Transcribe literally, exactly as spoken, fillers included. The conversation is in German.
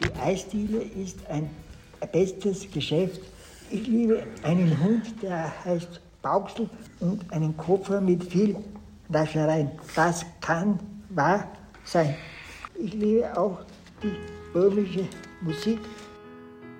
Die Eisdiele ist ein bestes Geschäft. Ich liebe einen Hund, der heißt Bauxel, und einen Koffer mit viel Naschereien. Das kann wahr sein. Ich liebe auch die böhmische Musik.